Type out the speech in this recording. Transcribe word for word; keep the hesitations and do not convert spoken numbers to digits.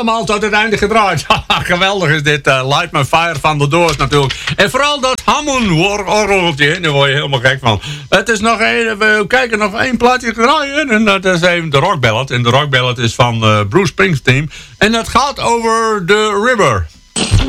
helemaal tot het einde gedraaid. Geweldig is dit. Uh, Light My Fire van de Doors natuurlijk. En vooral dat Hammond-orgeltje. Daar word je helemaal gek van. Het is nog één, we kijken nog één plaatje draaien. En dat is even de Rock Ballad. En de Rock Ballad is van uh, Bruce Springsteen. En dat gaat over The River.